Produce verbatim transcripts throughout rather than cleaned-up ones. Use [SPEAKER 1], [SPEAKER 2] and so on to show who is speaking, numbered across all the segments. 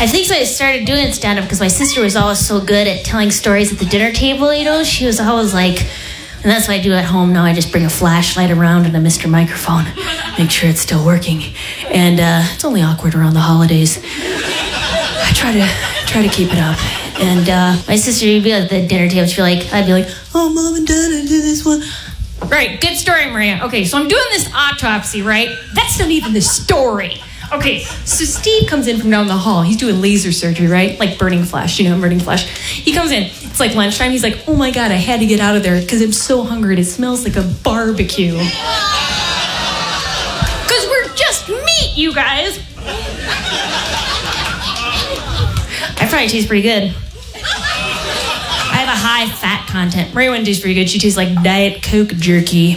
[SPEAKER 1] I think so I started doing stand-up because my sister was always so good at telling stories at the dinner table, you know? She was always like, and that's what I do at home now. I just bring a flashlight around and a Mister Microphone, make sure it's still working. And uh, it's only awkward around the holidays. I try to try to keep it up. And uh, my sister would be at the dinner table, she'd be like, I'd be like, oh, Mom and Dad, I did this one. Right, good story, Maria. Okay, so I'm doing this autopsy, right? That's not even the story. Okay, so Steve comes in from down the hall. He's doing laser surgery, right? Like burning flesh, you know, burning flesh. He comes in. It's like lunchtime. He's like, oh my God, I had to get out of there because I'm so hungry. It smells like a barbecue. Because we're just meat, you guys. I probably taste pretty good. I have a high fat content. Maria one tastes pretty good. She tastes like Diet Coke jerky.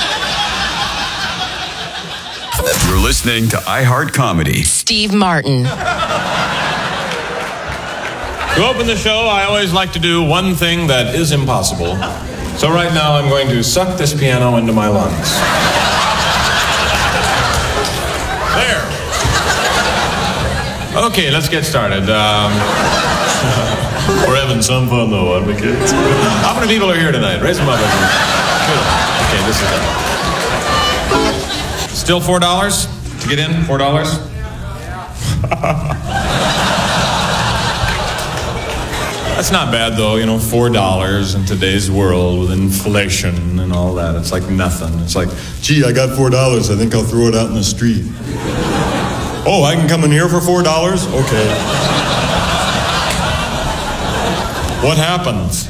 [SPEAKER 2] You're listening to iHeart Comedy.
[SPEAKER 3] Steve Martin.
[SPEAKER 4] To open the show, I always like to do one thing that is impossible. So right now, I'm going to suck this piano into my lungs. There. Okay, let's get started. Um, we're having some fun, though, aren't we, kids? How many people are here tonight? Raise them up. Good. Okay, this is it. Still four dollars to get in? Four dollars? That's not bad, though. You know, four dollars in today's world with inflation and all that. It's like nothing. It's like, gee, I got four dollars. I think I'll throw it out in the street. Oh, I can come in here for four dollars? Okay. What happens?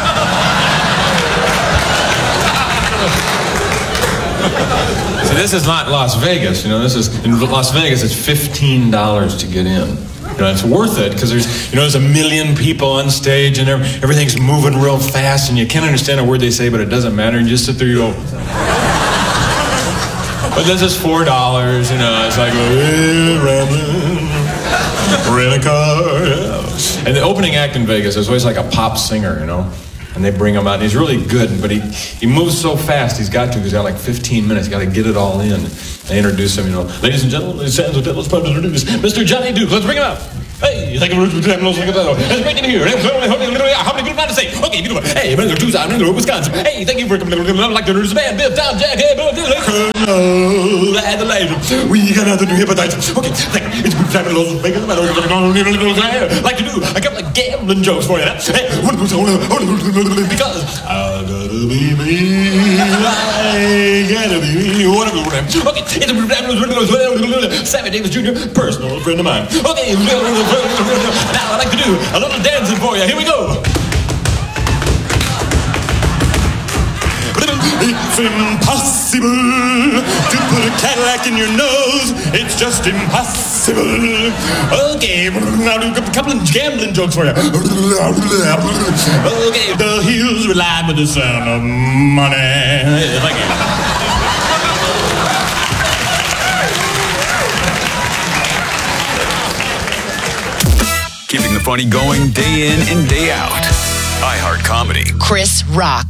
[SPEAKER 4] See, this is not Las Vegas, you know, this is, in Las Vegas, it's fifteen dollars to get in. You know, it's worth it, because there's, you know, there's a million people on stage, and everything's moving real fast, and you can't understand a word they say, but it doesn't matter, and you just sit there, you go... But this is four dollars, you know, it's like, hey, rambling, rent a car, yeah. And the opening act in Vegas is always like a pop singer, you know? And they bring him out, and he's really good, but he, he moves so fast, he's got to, he's got like fifteen minutes, he's got to get it all in. They introduce him, you know, ladies and gentlemen, ladies and gentlemen, let's introduce Mister Johnny Duke, let's bring him out. Hey, thank you for let's bring him here. How many people to say? Okay, beautiful. Hey, Mister Tucson, Wisconsin. Hey, thank you for coming. I'd like to introduce the band, Bill, Tom, Jack, hey, Bill, Colonel Adelaide. We got another new hepatitis. Okay, thank you. It's good time in Las Vegas. I'd like to do a couple of gambling jokes for you. Hey, because I gotta be me. I gotta be me. Whatever. Okay, it's Sammy Davis Junior, personal friend of mine. Okay, now I'd like to do a little dancing for you. Here we go. It's impossible to put a Cadillac in your nose. It's just impossible. Okay, I'll do a couple of gambling jokes for you. Okay, the hills rely with the sound of money. Thank you.
[SPEAKER 2] Keeping the funny going day in and day out. iHeart Comedy.
[SPEAKER 3] Chris Rock.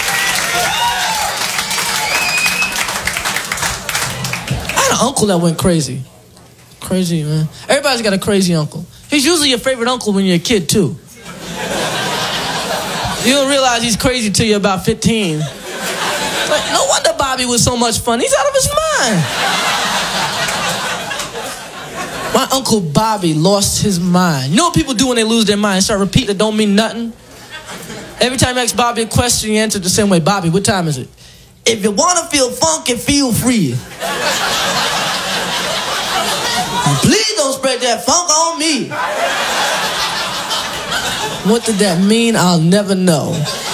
[SPEAKER 5] I had an uncle that went crazy. Crazy, man. Everybody's got a crazy uncle. He's usually your favorite uncle when you're a kid, too. You don't realize he's crazy till you're about fifteen. Like, no wonder Bobby was so much fun. He's out of his mind. My Uncle Bobby lost his mind. You know what people do when they lose their mind? Start repeating that don't mean nothing. Every time you ask Bobby a question, he answered the same way. Bobby, what time is it? If you want to feel funky, feel free. And please don't spread that funk on me. What did that mean? I'll never know.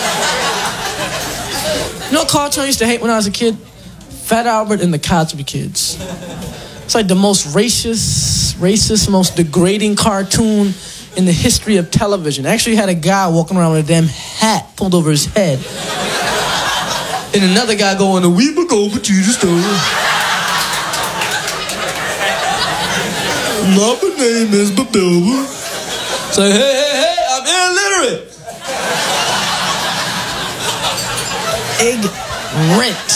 [SPEAKER 5] You know what cartoon I used to hate when I was a kid? Fat Albert and the Cosby Kids. It's like the most racist, racist, most degrading cartoon in the history of television. I actually had a guy walking around with a damn hat pulled over his head. And another guy going, we will go to the store. My name is Babilba. Say, hey, hey, hey, I'm illiterate. Ignorant.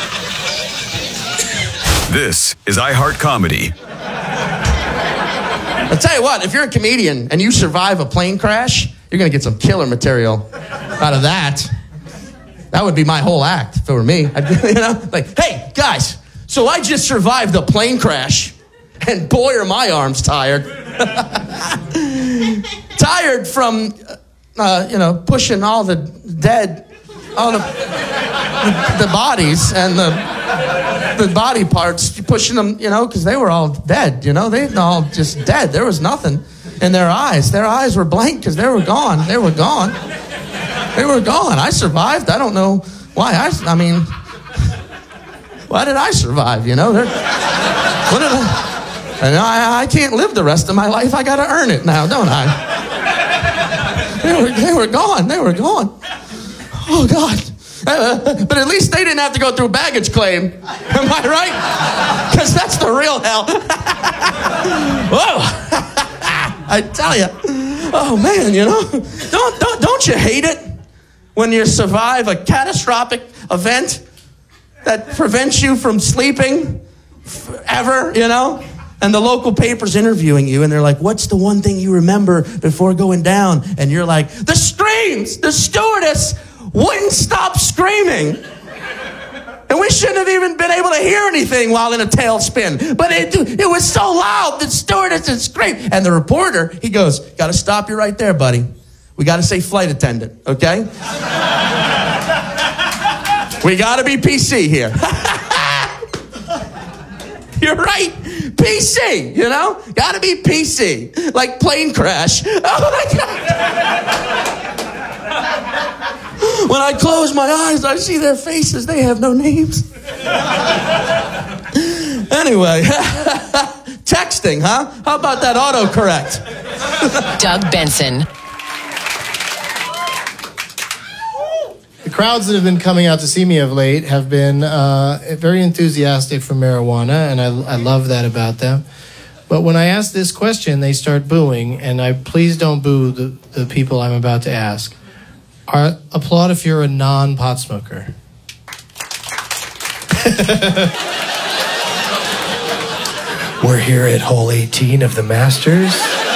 [SPEAKER 2] This is iHeart Comedy.
[SPEAKER 6] I'll tell you what, if you're a comedian and you survive a plane crash, you're going to get some killer material out of that. That would be my whole act if it were me. I'd, you know, like, hey, guys, so I just survived a plane crash, and boy, are my arms tired. Tired from, uh, you know, pushing all the dead, all the, the, the bodies and the, the body parts, pushing them, you know, because they were all dead, you know, they were all just dead. There was nothing in their eyes. Their eyes were blank because they were gone. They were gone. They were gone. I survived. I don't know why. I, I mean, why did I survive, you know? They're, what did I, and I, I can't live the rest of my life. I got to earn it now, don't I? They were, they were gone. They were gone. Oh, God. Uh, but at least they didn't have to go through baggage claim. Am I right? Because that's the real hell. Whoa. I tell you. Oh, man, you know. Don't, don't, don't you hate it when you survive a catastrophic event that prevents you from sleeping forever, you know? And the local paper's interviewing you, and they're like, what's the one thing you remember before going down? And you're like, the screams! The stewardess wouldn't stop screaming. And we shouldn't have even been able to hear anything while in a tailspin. But it, it was so loud, the stewardess had screamed. And the reporter, he goes, got to stop you right there, buddy. We got to say flight attendant, okay? We got to be P C here. You're right. P C, you know? Got to be P C. Like plane crash. Oh, my God. When I close my eyes, I see their faces. They have no names. Anyway. Texting, huh? How about that autocorrect?
[SPEAKER 3] Doug Benson.
[SPEAKER 7] The crowds that have been coming out to see me of late have been uh, very enthusiastic for marijuana, and I, I love that about them. But when I ask this question, they start booing, and I please don't boo the, the people I'm about to ask. Are, applaud if you're a non-pot smoker. We're here at hole eighteen of the Masters.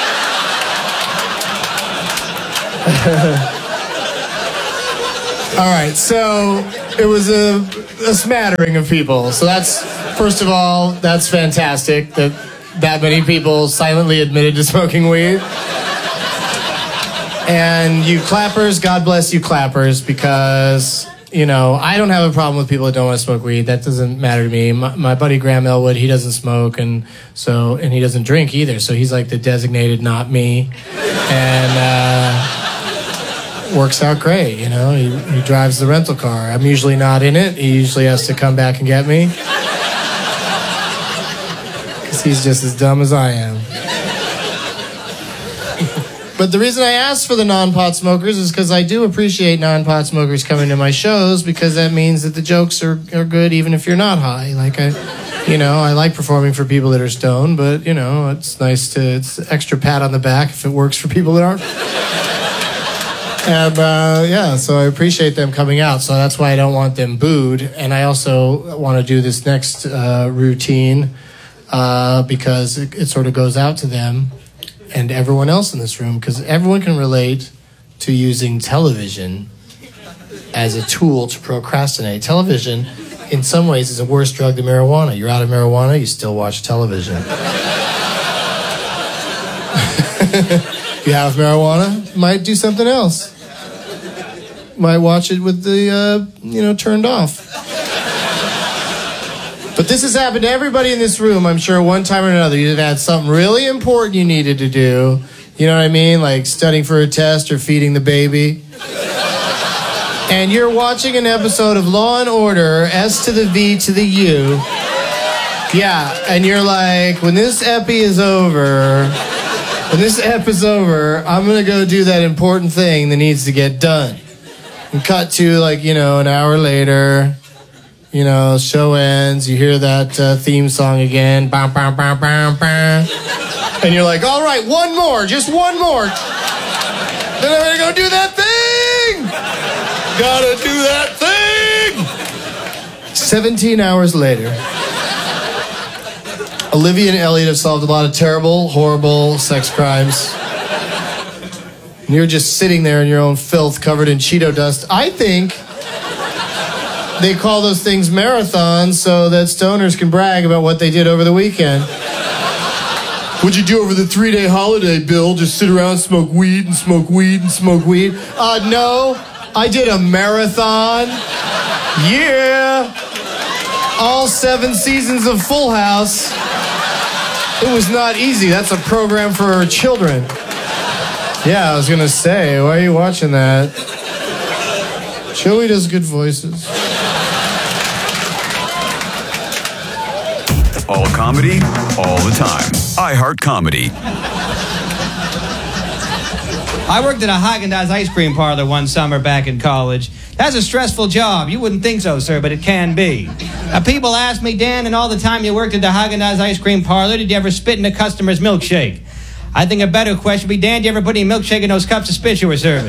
[SPEAKER 7] All right, so it was a, a smattering of people. So that's, first of all, that's fantastic that that many people silently admitted to smoking weed. And you clappers, God bless you clappers, because, you know, I don't have a problem with people that don't want to smoke weed. That doesn't matter to me. My, my buddy Graham Elwood, he doesn't smoke, and so and he doesn't drink either. So he's like the designated not me. And uh, works out great, you know. He, he drives the rental car. I'm usually not in it. He usually has to come back and get me. Because he's just as dumb as I am. But the reason I asked for the non-pot smokers is because I do appreciate non-pot smokers coming to my shows, because that means that the jokes are, are good even if you're not high. Like, I, you know, I like performing for people that are stoned, but, you know, it's nice to, it's an extra pat on the back if it works for people that aren't. And, uh, yeah, so I appreciate them coming out, so that's why I don't want them booed. And I also want to do this next uh, routine uh, because it, it sort of goes out to them and everyone else in this room, because everyone can relate to using television as a tool to procrastinate. Television, in some ways, is a worse drug than marijuana. You're out of marijuana, you still watch television. You have marijuana, might do something else. Might watch it with the, uh, you know, turned off. But this has happened to everybody in this room, I'm sure, one time or another. You've had something really important you needed to do. You know what I mean? Like studying for a test or feeding the baby. And you're watching an episode of Law and Order, S to the V to the U. Yeah, and you're like, when this epi is over, when this ep is over, I'm going to go do that important thing that needs to get done. And cut to, like, you know, an hour later... You know, show ends, you hear that uh, theme song again. Bah, bah, bah, bah, bah. And you're like, all right, one more, just one more. Then I'm gonna go do that thing. Gotta do that thing. seventeen hours later, Olivia and Elliot have solved a lot of terrible, horrible sex crimes. And you're just sitting there in your own filth covered in Cheeto dust. I think they call those things marathons so that stoners can brag about what they did over the weekend. What'd you do over the three-day holiday, Bill? Just sit around, smoke weed and smoke weed and smoke weed? Uh, no, I did a marathon. Yeah. All seven seasons of Full House. It was not easy. That's a program for children. Yeah, I was gonna say, why are you watching that? Joey does good voices.
[SPEAKER 2] All comedy, all the time. iHeart Comedy.
[SPEAKER 8] I worked at a Haagen-Dazs ice cream parlor one summer back in college. That's a stressful job. You wouldn't think so, sir, but it can be. Now, people ask me, Dan, in all the time you worked at the Haagen-Dazs ice cream parlor, did you ever spit in a customer's milkshake? I think a better question would be, Dan, did you ever put any milkshake in those cups of spit you were serving?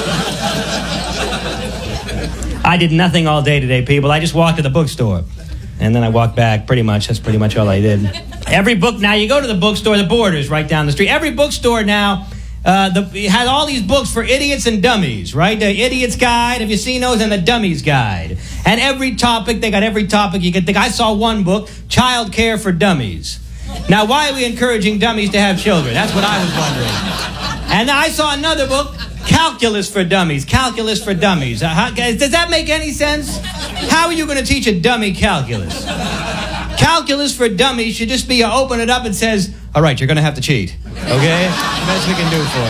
[SPEAKER 8] I did nothing all day today, people. I just walked to the bookstore. And then I walked back, pretty much. That's pretty much all I did. Every book, now you go to the bookstore, the Borders right down the street. Every bookstore now uh, the, has all these books for idiots and dummies, right? The Idiot's Guide, have you seen those? And the Dummy's Guide. And every topic, they got every topic you could think. I saw one book, Child Care for Dummies. Now, why are we encouraging dummies to have children? That's what I was wondering. And I saw another book, Calculus for Dummies. Calculus for Dummies. Uh, how, does that make any sense? How are you going to teach a dummy calculus? Calculus for Dummies should just be you open it up and says, all right, you're going to have to cheat. Okay? The best we can do for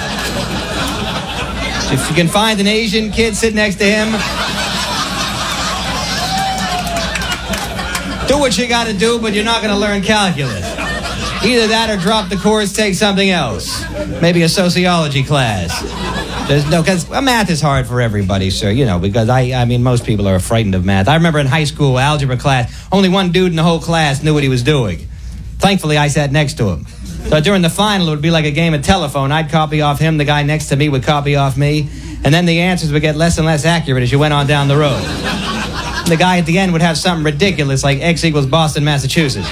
[SPEAKER 8] you. If you can find an Asian kid, sit next to him. Do what you got to do, but you're not going to learn calculus. Either that or drop the course, take something else. Maybe a sociology class. There's no, because math is hard for everybody, sir. You know, because I, I mean, most people are frightened of math. I remember in high school, algebra class, only one dude in the whole class knew what he was doing. Thankfully, I sat next to him. So during the final, it would be like a game of telephone. I'd copy off him, the guy next to me would copy off me, and then the answers would get less and less accurate as you went on down the road. The guy at the end would have something ridiculous like X equals Boston, Massachusetts.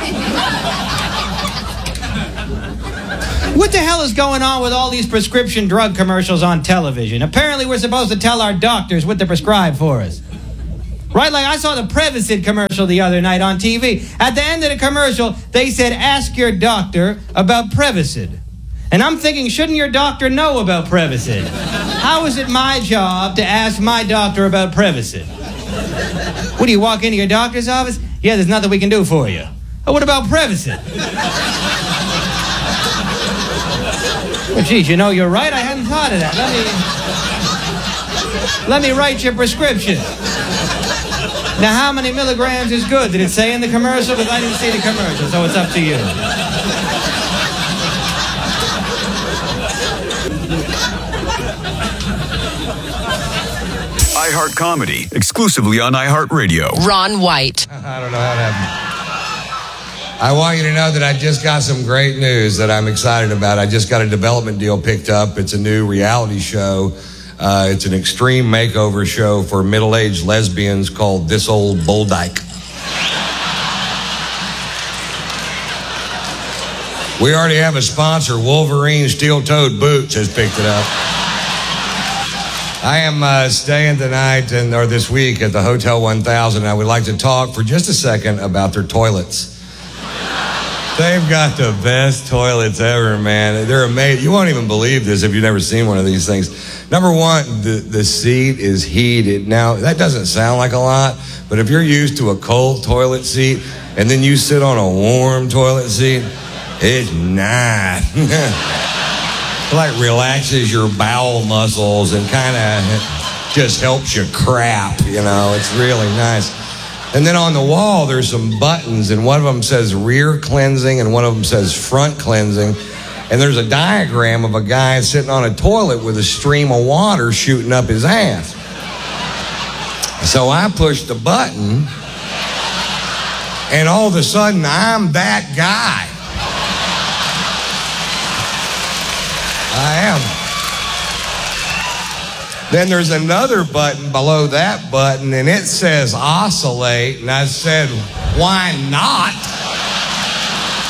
[SPEAKER 8] What the hell is going on with all these prescription drug commercials on television? Apparently we're supposed to tell our doctors what to prescribe for us. Right, like I saw the Prevacid commercial the other night on T V. At the end of the commercial, they said, ask your doctor about Prevacid. And I'm thinking, shouldn't your doctor know about Prevacid? How is it my job to ask my doctor about Prevacid? What, do you walk into your doctor's office? Yeah, there's nothing we can do for you. Oh, what about Prevacid? Well, geez, you know, you're right. I hadn't thought of that. Let me, let me write your prescription. Now, how many milligrams is good? Did it say in the commercial? Because I didn't see the commercial, so it's up to you.
[SPEAKER 2] iHeart Comedy, exclusively on iHeartRadio.
[SPEAKER 3] Ron White.
[SPEAKER 9] I don't know how to happen. I want you to know that I just got some great news that I'm excited about. I just got a development deal picked up. It's a new reality show. Uh, it's an extreme makeover show for middle-aged lesbians called This Old Bull Dyke. We already have a sponsor. Wolverine Steel-Toed Boots has picked it up. I am uh, staying tonight and or this week at the Hotel one thousand. I would like to talk for just a second about their toilets. They've got the best toilets ever, man. They're amazing. You won't even believe this if you've never seen one of these things. Number one, the, the seat is heated. Now, that doesn't sound like a lot, but if you're used to a cold toilet seat and then you sit on a warm toilet seat, it's nice. It like relaxes your bowel muscles and kind of just helps you crap, you know. It's really nice. And then on the wall, there's some buttons, and one of them says rear cleansing, and one of them says front cleansing. And there's a diagram of a guy sitting on a toilet with a stream of water shooting up his ass. So I pushed the button, and all of a sudden, I'm that guy. I am. Then there's another button below that button, and it says oscillate. And I said, why not?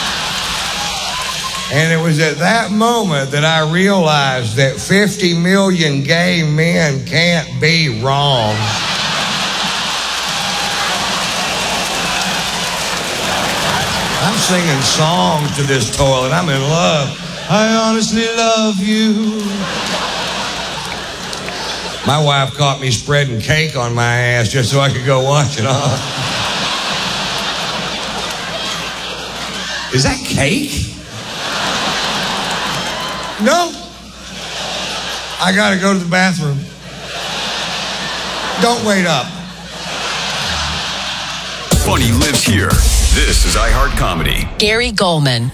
[SPEAKER 9] And it was at that moment that I realized that fifty million gay men can't be wrong. I'm singing songs to this toilet. I'm in love. I honestly love you. My wife caught me spreading cake on my ass just so I could go wash it off. Is that cake? No. I gotta go to the bathroom. Don't wait up.
[SPEAKER 2] Funny lives here. This is iHeart Comedy.
[SPEAKER 3] Gary Goldman.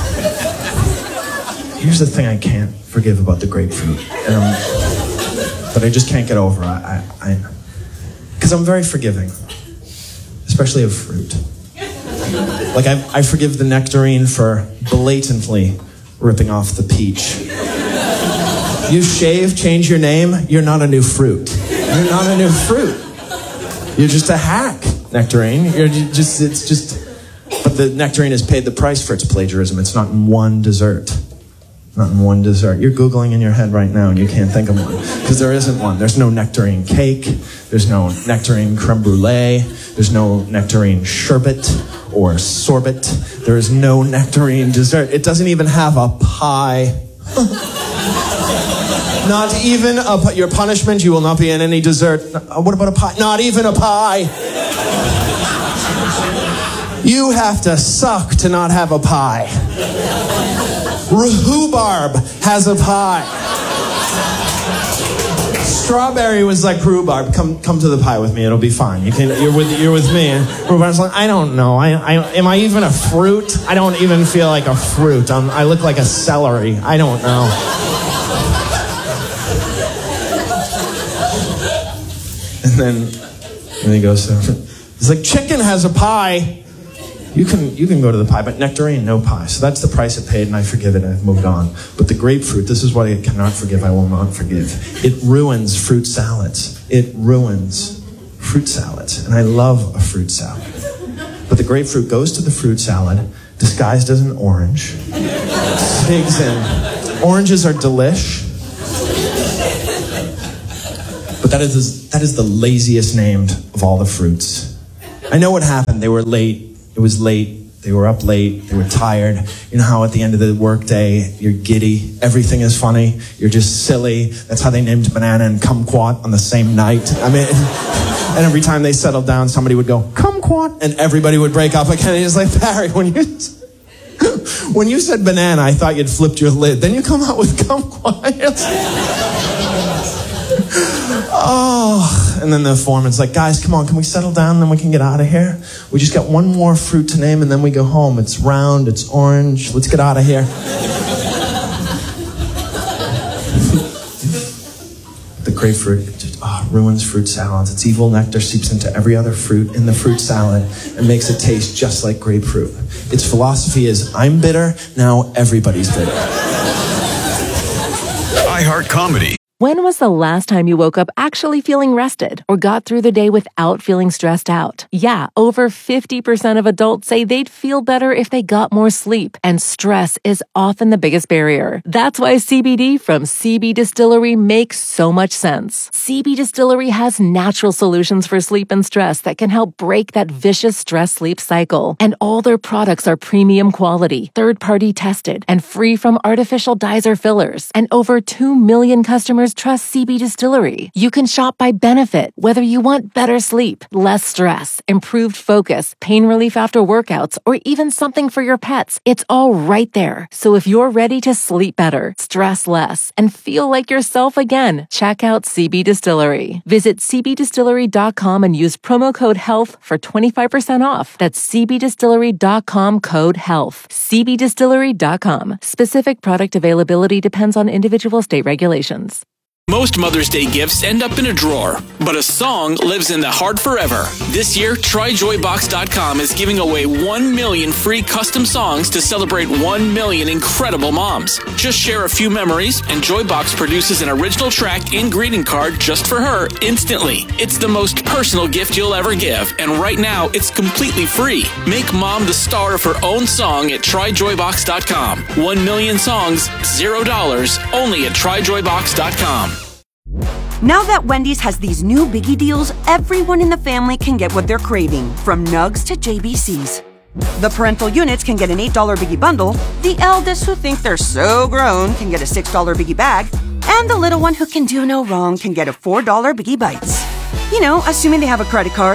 [SPEAKER 10] Here's the thing I can't forgive about the grapefruit, um, that I just can't get over. I, I, because I'm very forgiving, especially of fruit. Like I, I forgive the nectarine for blatantly ripping off the peach. You shave, change your name, you're not a new fruit. You're not a new fruit. You're just a hack, nectarine. You're just, it's just, but the nectarine has paid the price for its plagiarism. It's not in one dessert. Not in one dessert. You're Googling in your head right now and you can't think of one. Because there isn't one. There's no nectarine cake. There's no nectarine creme brulee. There's no nectarine sherbet or sorbet. There is no nectarine dessert. It doesn't even have a pie. Not even a, your punishment, you will not be in any dessert. What about a pie? Not even a pie. You have to suck to not have a pie. Rhubarb has a pie. Strawberry was like rhubarb. Come, come to the pie with me. It'll be fine. You can. You're with. You're with me. And rhubarb's like, I don't know. I, I. Am I even a fruit? I don't even feel like a fruit. I'm, I look like a celery. I don't know. And then, and he goes, he's like, chicken has a pie. You can you can go to the pie, but nectarine, no pie. So that's the price it paid, and I forgive it, and I've moved on. But the grapefruit, this is what I cannot forgive, I will not forgive. It ruins fruit salads. It ruins fruit salads, and I love a fruit salad. But the grapefruit goes to the fruit salad, disguised as an orange, digs in. Oranges are delish. But that is, that is the laziest named of all the fruits. I know what happened. They were late. It was late. They were up late. They were tired. You know how at the end of the workday, you're giddy. Everything is funny. You're just silly. That's how they named Banana and Kumquat on the same night. I mean, and every time they settled down, somebody would go, Kumquat, and everybody would break up again. And he's like, Barry, when you, when you said banana, I thought you'd flipped your lid. Then you come out with Kumquat. Oh, and then the foreman's like, guys, come on, can we settle down, then we can get out of here? We just got one more fruit to name, and then we go home. It's round, it's orange. Let's get out of here. The grapefruit just oh, ruins fruit salads. Its evil nectar seeps into every other fruit in the fruit salad and makes it taste just like grapefruit. Its philosophy is, I'm bitter, now everybody's bitter.
[SPEAKER 2] iHeart Comedy.
[SPEAKER 11] When was the last time you woke up actually feeling rested or got through the day without feeling stressed out? Yeah, over fifty percent of adults say they'd feel better if they got more sleep, and stress is often the biggest barrier. That's why C B D from C B Distillery makes so much sense. C B Distillery has natural solutions for sleep and stress that can help break that vicious stress-sleep cycle. And all their products are premium quality, third-party tested, and free from artificial dyes or fillers. And over two million customers trust C B Distillery. You can shop by benefit, whether you want better sleep, less stress, improved focus, pain relief after workouts, or even something for your pets. It's all right there. So if you're ready to sleep better, stress less, and feel like yourself again, check out C B Distillery. Visit c b distillery dot com and use promo code HEALTH for twenty-five percent off. That's c b distillery dot com code HEALTH. c b distillery dot com. Specific product availability depends on individual state regulations.
[SPEAKER 12] Most Mother's Day gifts end up in a drawer, but a song lives in the heart forever. This year, try joy box dot com is giving away one million free custom songs to celebrate one million incredible moms. Just share a few memories, and Joybox produces an original track and greeting card just for her instantly. It's the most personal gift you'll ever give, and right now, it's completely free. Make mom the star of her own song at try joy box dot com. One million songs, zero dollars, only at try joy box dot com.
[SPEAKER 13] Now that Wendy's has these new biggie deals, everyone in the family can get what they're craving, from nugs to J B Cs. The parental units can get an eight dollar biggie bundle, the eldest who think they're so grown can get a six dollar biggie bag, and the little one who can do no wrong can get a four dollar biggie bites. You know, assuming they have a credit card.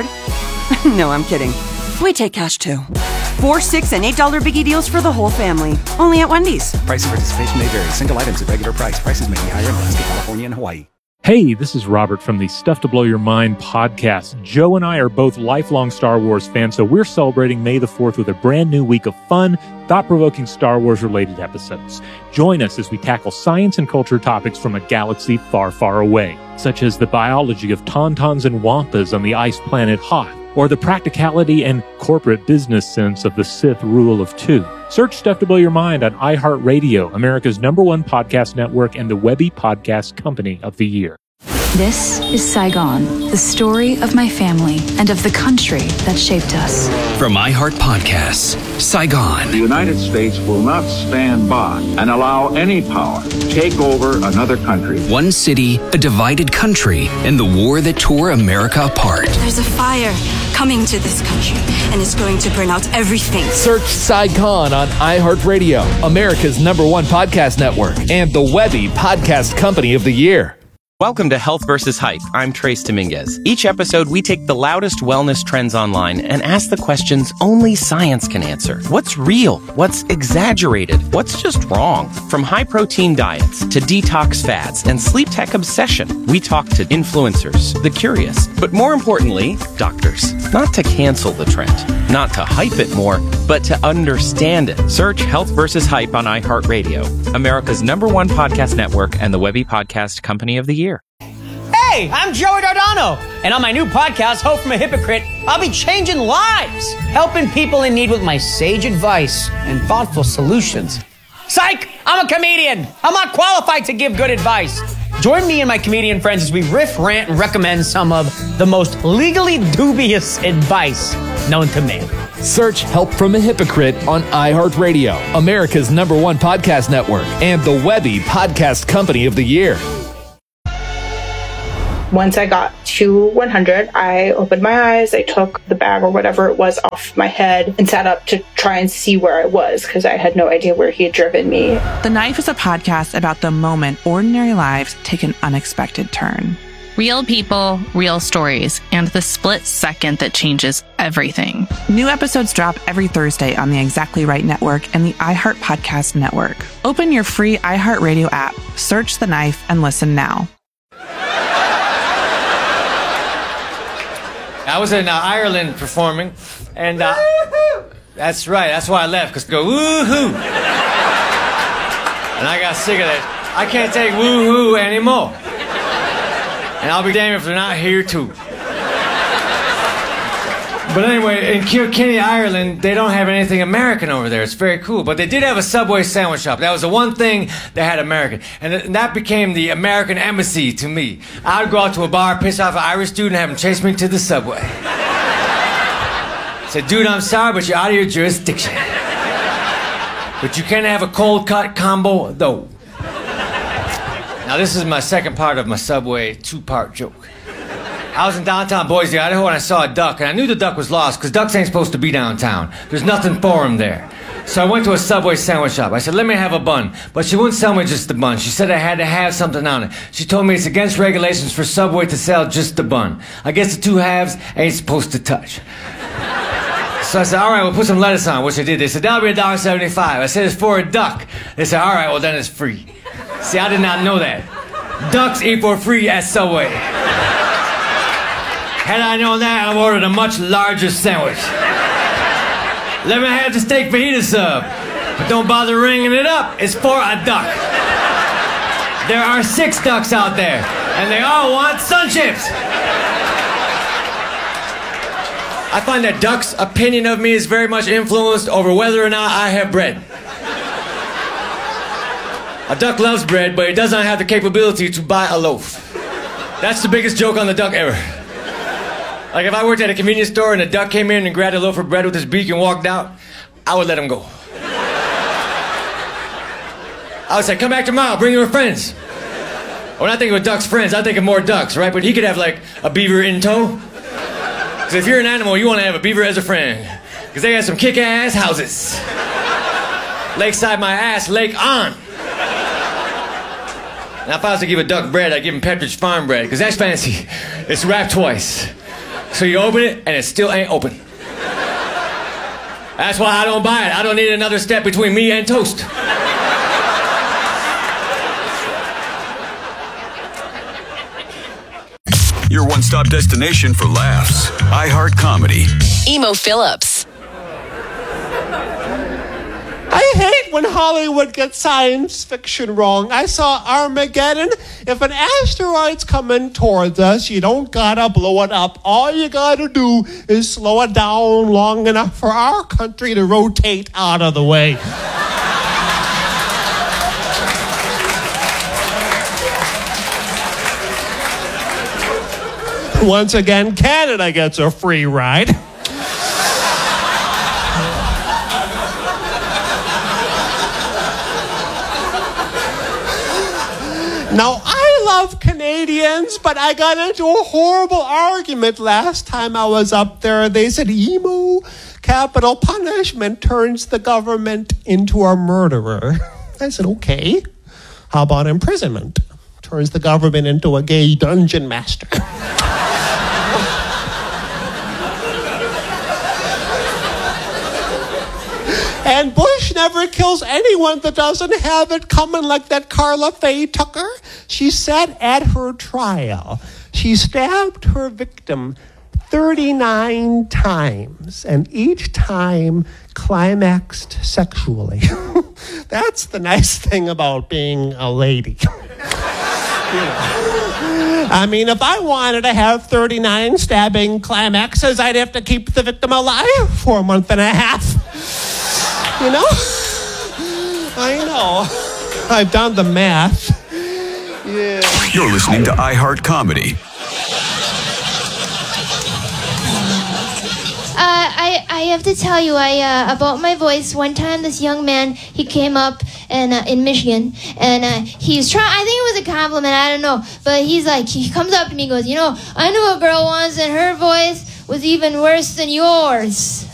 [SPEAKER 13] No, I'm kidding. We take cash too. Four, six, and eight dollar biggie deals for the whole family. Only at Wendy's.
[SPEAKER 14] Price and participation may vary. Single items at regular price. Prices may be higher in Alaska, California, and Hawaii.
[SPEAKER 15] Hey, this is Robert from the Stuff to Blow Your Mind podcast. Joe and I are both lifelong Star Wars fans, so we're celebrating May the fourth with a brand new week of fun, thought-provoking Star Wars-related episodes. Join us as we tackle science and culture topics from a galaxy far, far away, such as the biology of tauntauns and wampas on the ice planet Hoth, or the practicality and corporate business sense of the Sith rule of two. Search Stuff to Blow Your Mind on iHeartRadio, America's number one podcast network and the Webby Podcast Company of the Year.
[SPEAKER 16] This is Saigon, the story of my family and of the country that shaped us.
[SPEAKER 17] From iHeart Podcasts, Saigon.
[SPEAKER 18] The United States will not stand by and allow any power to take over another country.
[SPEAKER 17] One city, a divided country, and the war that tore America apart.
[SPEAKER 19] There's a fire coming to this country, and it's going to burn out everything.
[SPEAKER 20] Search Saigon on iHeartRadio, America's number one podcast network, and the Webby Podcast Company of the Year.
[SPEAKER 21] Welcome to Health versus Hype. I'm Trace Dominguez. Each episode, we take the loudest wellness trends online and ask the questions only science can answer. What's real? What's exaggerated? What's just wrong? From high-protein diets to detox fads and sleep tech obsession, we talk to influencers, the curious, but more importantly, doctors. Not to cancel the trend, not to hype it more, but to understand it. Search Health versus Hype on iHeartRadio, America's number one podcast network and the Webby Podcast Company of the Year.
[SPEAKER 22] Hey, I'm Joey Dardano, and on my new podcast, Hope from a Hypocrite, I'll be changing lives, helping people in need with my sage advice and thoughtful solutions. Psych! I'm a comedian! I'm not qualified to give good advice. Join me and my comedian friends as we riff, rant, and recommend some of the most legally dubious advice known to man.
[SPEAKER 20] Search Help from a Hypocrite on iHeartRadio, America's number one podcast network, and the Webby Podcast Company of the Year.
[SPEAKER 23] Once I got to one hundred, I opened my eyes, I took the bag or whatever it was off my head and sat up to try and see where I was because I had no idea where he had driven me.
[SPEAKER 24] The Knife is a podcast about the moment ordinary lives take an unexpected turn.
[SPEAKER 25] Real people, real stories, and the split second that changes everything.
[SPEAKER 24] New episodes drop every Thursday on the Exactly Right Network and the iHeart Podcast Network. Open your free iHeartRadio app, search The Knife, and listen now.
[SPEAKER 22] I was in uh, Ireland performing, and uh, that's right, that's why I left, because go woohoo! And I got sick of that. I can't take woohoo anymore. And I'll be damned if they're not here too. But anyway, in Kilkenny, Ireland, they don't have anything American over there. It's very cool. But they did have a Subway sandwich shop. That was the one thing they had American. And, th- and that became the American embassy to me. I would go out to a bar, piss off an Irish dude, and have him chase me to the Subway. Said, dude, I'm sorry, but you're out of your jurisdiction. But you can have a cold cut combo, though. Now, this is my second part of my Subway two-part joke. I was in downtown Boise, Idaho, and I saw a duck, and I knew the duck was lost, because ducks ain't supposed to be downtown. There's nothing for him there. So I went to a Subway sandwich shop. I said, let me have a bun. But she wouldn't sell me just the bun. She said I had to have something on it. She told me it's against regulations for Subway to sell just the bun. I guess the two halves ain't supposed to touch. So I said, all right, we'll put some lettuce on, which I did. They said, that'll be one dollar seventy-five. I said, it's for a duck. They said, all right, well, then it's free. See, I did not know that. Ducks eat for free at Subway. Had I known that, I ordered a much larger sandwich. Let me have the steak fajita sub. But don't bother ringing it up. It's for a duck. There are six ducks out there, and they all want sun chips. I find that ducks' opinion of me is very much influenced over whether or not I have bread. A duck loves bread, but it does not have the capability to buy a loaf. That's the biggest joke on the duck ever. Like if I worked at a convenience store and a duck came in and grabbed a loaf of bread with his beak and walked out, I would let him go. I would say, come back tomorrow, bring your friends. When I think of a duck's friends, I think of more ducks, right? But he could have like a beaver in tow. Because if you're an animal, you want to have a beaver as a friend. Because they got some kick-ass houses. Lakeside my ass, lake on. Now if I was to give a duck bread, I'd give him Pepperidge Farm bread, because that's fancy. It's wrapped twice. So you open it, and it still ain't open. That's why I don't buy it. I don't need another step between me and toast.
[SPEAKER 2] Your one-stop destination for laughs. iHeart Comedy.
[SPEAKER 3] Emo Phillips.
[SPEAKER 1] I hate when Hollywood gets science fiction wrong. I saw Armageddon. If an asteroid's coming towards us, you don't gotta blow it up. All you gotta do is slow it down long enough for our country to rotate out of the way. Once again, Canada gets a free ride. Now, I love Canadians, but I got into a horrible argument last time I was up there. They said, emo, capital punishment turns the government into a murderer. I said, okay. How about imprisonment? Turns the government into a gay dungeon master. And Bush never kills anyone that doesn't have it coming, like that Carla Faye Tucker. She said at her trial, she stabbed her victim thirty-nine times, and each time climaxed sexually. That's the nice thing about being a lady. You know. I mean, if I wanted to have thirty-nine stabbing climaxes, I'd have to keep the victim alive for a month and a half. You know? I know. I've done the math. Yeah.
[SPEAKER 2] You're listening to iHeart Comedy.
[SPEAKER 4] Uh, I, I have to tell you I uh, about my voice. One time, this young man, he came up and uh, in Michigan, and uh, he's trying. I think it was a compliment. I don't know, but he's like, he comes up to me, and goes, you know, I knew a girl once, and her voice was even worse than yours.